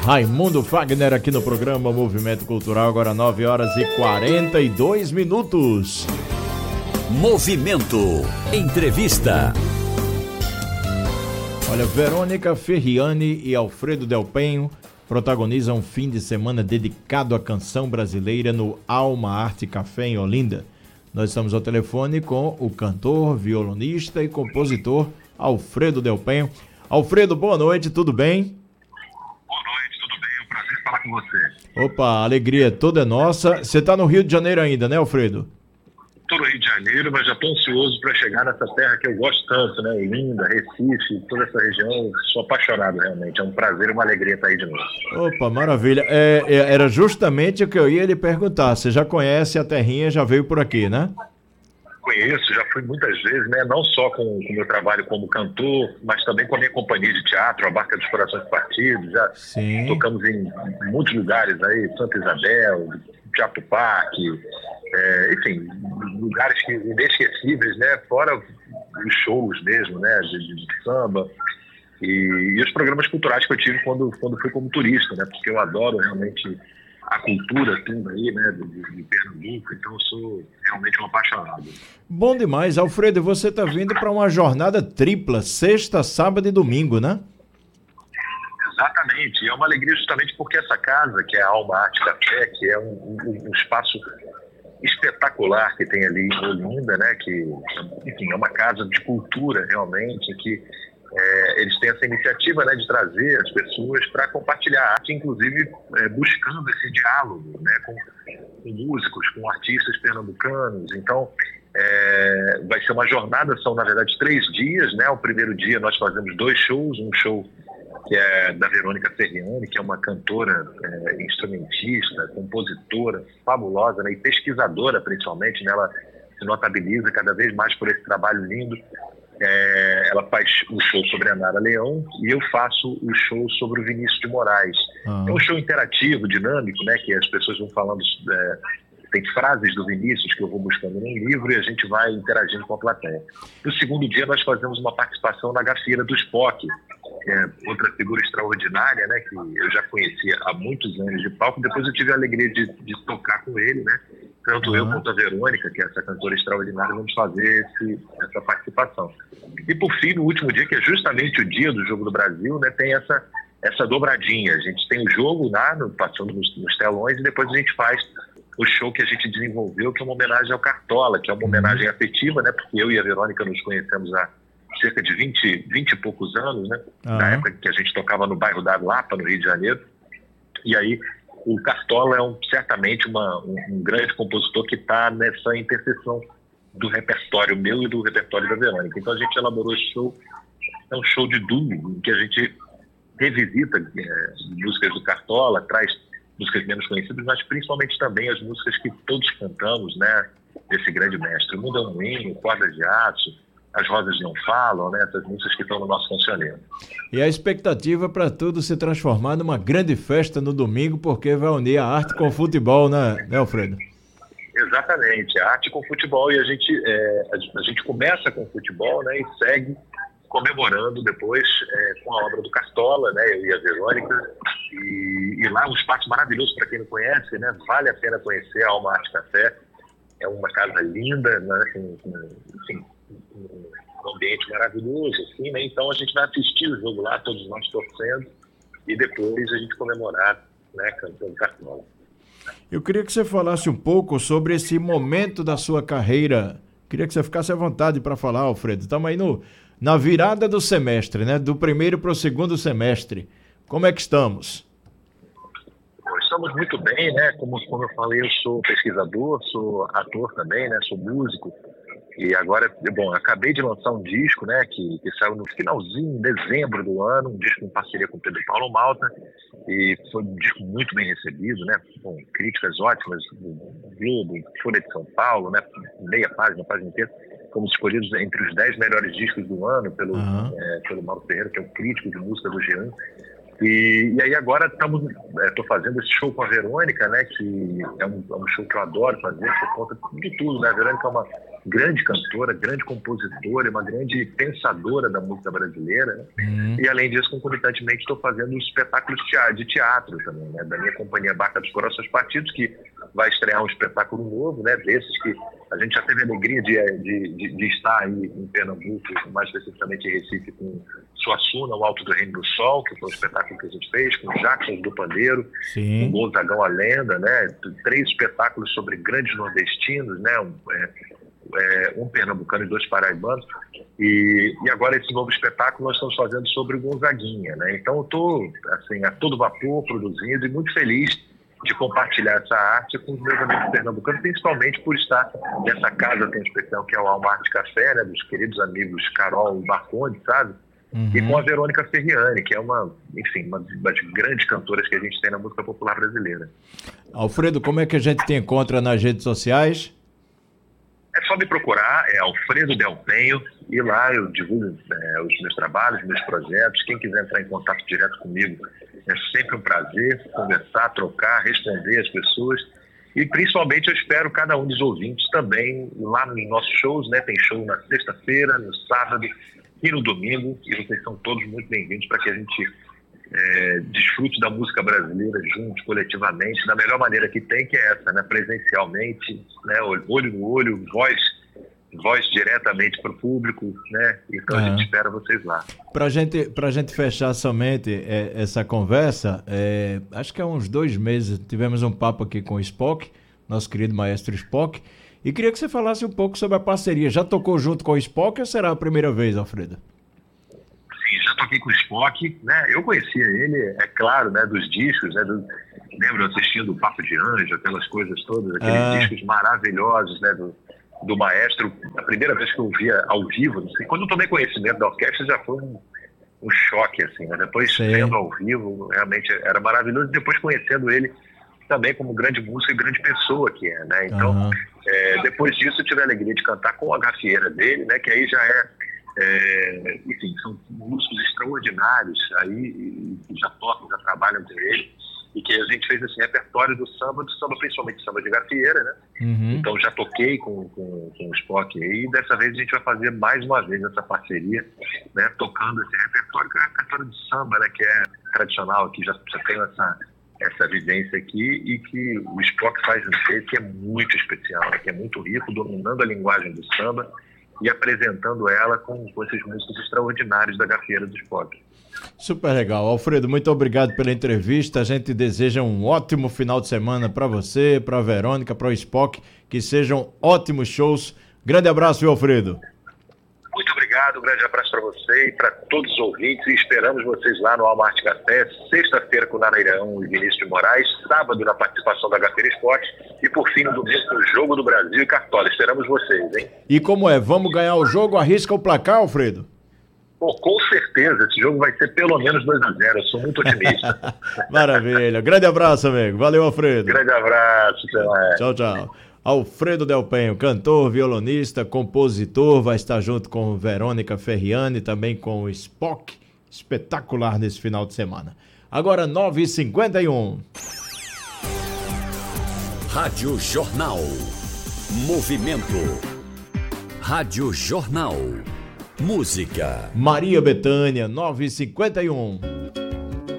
Raimundo Fagner aqui no programa Movimento Cultural, agora 9 horas e 42 minutos. Movimento Entrevista. Olha, Verônica Ferriani e Alfredo Del Penho protagonizam um fim de semana dedicado à canção brasileira no Alma Arte Café em Olinda. Nós estamos ao telefone com o cantor, violonista e compositor Alfredo Del Penho. Alfredo, boa noite, tudo bem? Boa noite, tudo bem? É um prazer falar com você. Opa, a alegria toda é nossa. Você está no Rio de Janeiro ainda, né, Alfredo? Estou no Rio de Janeiro, mas já estou ansioso para chegar nessa terra que eu gosto tanto, né? Olinda, Recife, toda essa região. Sou apaixonado realmente. É um prazer e uma alegria estar aí de novo. Opa, maravilha. Era justamente o que eu ia lhe perguntar. Você já conhece a terrinha, já veio por aqui, né? Conheço, já fui muitas vezes, né? Não só com o meu trabalho como cantor, mas também com a minha companhia de teatro, a Barca dos Corações Partidos. Já Sim. Tocamos em muitos lugares aí, Santa Isabel, Teatro Parque, enfim, lugares inesquecíveis, né? Fora os shows mesmo, né? De samba e os programas culturais que eu tive quando fui como turista, né? Porque eu adoro realmente a cultura toda aí, né? De Pernambuco, então eu sou realmente um apaixonado. Bom demais, Alfredo. Você está vindo para uma jornada tripla, sexta, sábado e domingo, né? Exatamente, é uma alegria justamente porque essa casa, que é a Alma Arte Café, que é um espaço espetacular que tem ali em Olinda, né, que, enfim, é uma casa de cultura realmente, que eles têm essa iniciativa, né, de trazer as pessoas para compartilhar a arte, inclusive buscando esse diálogo, né, com músicos, com artistas pernambucanos. Então, vai ser uma jornada, são na verdade 3 dias, né? O primeiro dia nós fazemos 2 shows, um show que é da Verônica Ferriani, que é uma cantora, instrumentista, compositora, fabulosa, né, e pesquisadora principalmente, né, ela se notabiliza cada vez mais por esse trabalho lindo. Ela faz o show sobre a Nara Leão e eu faço o show sobre o Vinícius de Moraes. É um show interativo, dinâmico, né, que as pessoas vão falando, tem frases do Vinícius que eu vou buscando num livro e a gente vai interagindo com a plateia. No segundo dia nós fazemos uma participação na Gafieira do Spock, que é outra figura extraordinária, né, que eu já conhecia há muitos anos de palco. Depois eu tive a alegria de tocar com ele, né? Tanto eu quanto a Verônica, que é essa cantora extraordinária, vamos fazer essa participação. E por fim, no último dia, que é justamente o dia do Jogo do Brasil, né, tem essa dobradinha. A gente tem o jogo lá, passando nos telões, e depois a gente faz o show que a gente desenvolveu, que é uma homenagem ao Cartola, que é uma homenagem afetiva, né? Porque eu e a Verônica nos conhecemos há cerca de 20 e poucos anos, né? Na época que a gente tocava no bairro da Lapa, no Rio de Janeiro. E aí o Cartola é certamente um grande compositor que está nessa interseção do repertório meu e do repertório da Verônica. Então a gente elaborou esse show, é um show de duo, em que a gente revisita músicas do Cartola, traz músicas menos conhecidas, mas principalmente também as músicas que todos cantamos, né, desse grande mestre. O Mundo é um Moinho, Cordas de Aço, As Rosas Não Falam, né, essas músicas que estão no nosso cancioneiro. E a expectativa para tudo se transformar numa grande festa no domingo, porque vai unir a arte com o futebol, né, Alfredo? Exatamente, a arte com o futebol, e a gente começa com o futebol, né, e segue comemorando depois com a obra do Cartola, né, eu e a Verônica, e lá um espaço maravilhoso para quem não conhece, né, vale a pena conhecer a Alma Arte Café. É uma casa linda, né, um ambiente maravilhoso, assim, né, então a gente vai assistir o jogo lá, todos nós torcendo, e depois a gente comemorar, né, cantando Cartola. Eu queria que você falasse um pouco sobre esse momento da sua carreira. Queria que você ficasse à vontade para falar, Alfredo. Estamos aí na virada do semestre, né? Do primeiro para o segundo semestre. Como é que estamos? Estamos muito bem, né? Como eu falei, eu sou pesquisador, sou ator também, né? Sou músico. E agora, acabei de lançar um disco, né? Que saiu no finalzinho, dezembro do ano, um disco em parceria com o Pedro Paulo Malta. E foi um disco muito bem recebido, né? Com críticas ótimas do Globo, Folha de São Paulo, né? Meia página, página inteira. Fomos escolhidos entre os 10 melhores discos do ano pelo Mauro Ferreira, que é o crítico de música do Jean. E aí agora estou fazendo esse show com a Verônica, né? Que é um show que eu adoro fazer, por conta de tudo, né? A Verônica é grande cantora, grande compositora, uma grande pensadora da música brasileira, né? E além disso, concomitantemente, estou fazendo espetáculos de teatro também, né? Da minha companhia Barca dos Corações Partidos, que vai estrear um espetáculo novo, né? Desses que a gente já teve a alegria de estar aí em Pernambuco, mais especificamente em Recife, com Suassuna, o Alto do Reino do Sol, que foi um espetáculo que a gente fez, com Jackson do Pandeiro, com Gonzagão a Lenda, né? 3 espetáculos sobre grandes nordestinos, né? Um pernambucano e 2 paraibanos, e agora esse novo espetáculo nós estamos fazendo sobre o Gonzaguinha, né? Então eu estou assim, a todo vapor produzindo e muito feliz de compartilhar essa arte com os meus amigos pernambucanos, principalmente por estar nessa casa tão especial que é o Alma Arte Café, né? Dos queridos amigos Carol Barconde, sabe? E com a Verônica Ferriani, que é uma das grandes cantoras que a gente tem na música popular brasileira. Alfredo, como é que a gente te encontra nas redes sociais? É só me procurar, é Alfredo Del Penho, e lá eu divulgo os meus trabalhos, meus projetos. Quem quiser entrar em contato direto comigo, é sempre um prazer conversar, trocar, responder as pessoas. E principalmente eu espero cada um dos ouvintes também lá nos nossos shows, né? Tem show na sexta-feira, no sábado e no domingo, e vocês são todos muito bem-vindos para que a gente desfrute da música brasileira juntos, coletivamente, da melhor maneira que tem, que é essa, né? Presencialmente, né? Olho no olho, voz diretamente para o público, né? Então a gente espera vocês lá. Pra gente fechar somente essa conversa, acho que há uns 2 meses tivemos um papo aqui com o Spock, nosso querido maestro Spock, e queria que você falasse um pouco sobre a parceria. Já tocou junto com o Spock ou será a primeira vez, Alfredo? Sim, já toquei com o Spock, né? Eu conhecia ele, é claro, né? Dos discos, né? Lembro assistindo o Papo de Anjo, aquelas coisas todas, aqueles discos maravilhosos, né? Do maestro. A primeira vez que eu via ao vivo, não sei, quando eu tomei conhecimento da orquestra já foi um choque, assim, né? Depois vendo ao vivo, realmente era maravilhoso, e depois conhecendo ele também como grande músico e grande pessoa que é, né? Então, depois disso eu tive a alegria de cantar com a gafieira dele, né? Que aí já enfim, são músicos extraordinários aí, que já tocam, já trabalham com ele, e que a gente fez esse repertório do samba, principalmente samba de gafieira, né? Então já toquei com o Spock aí, e dessa vez a gente vai fazer mais uma vez essa parceria, né? Tocando esse repertório, que é o repertório de samba, né? Que é tradicional aqui, já tem essa vivência aqui, e que o Spock faz um jeito que é muito especial, né? Que é muito rico, dominando a linguagem do samba e apresentando ela com esses músicos extraordinários da gafieira do Spock. Super legal. Alfredo, muito obrigado pela entrevista. A gente deseja um ótimo final de semana para você, para a Verônica, para o Spock, que sejam ótimos shows. Grande abraço, viu, Alfredo? Muito obrigado, um grande abraço para você e para todos os ouvintes, e esperamos vocês lá no Alma Arte Café, sexta-feira com Nanairão e Vinícius de Moraes, sábado na participação da Gafieira Esporte, e por fim no domingo com o Jogo do Brasil e Cartola. Esperamos vocês, hein? E como é? Vamos ganhar o jogo? Arrisca o placar, Alfredo? Pô, com certeza, esse jogo vai ser pelo menos 2-0, eu sou muito otimista. Maravilha, grande abraço, amigo. Valeu, Alfredo. Grande abraço, até mais. Tchau, tchau. Alfredo Del Penho, cantor, violonista, compositor, vai estar junto com Verônica Ferriani, também com o Spock, espetacular nesse final de semana. Agora 9h51. Rádio Jornal. Movimento. Rádio Jornal. Música. Maria Bethânia, 9h51.